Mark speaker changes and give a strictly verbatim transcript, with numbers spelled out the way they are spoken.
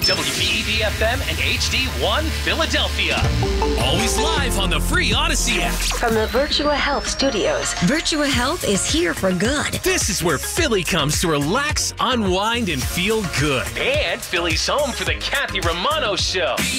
Speaker 1: W B E D F M and H D one Philadelphia.
Speaker 2: Always live on the free Odyssey app.
Speaker 3: From the Virtua Health Studios,
Speaker 4: Virtua Health is here for good.
Speaker 2: This is where Philly comes to relax, unwind, and feel good.
Speaker 1: And Philly's home for the Kathy Romano Show.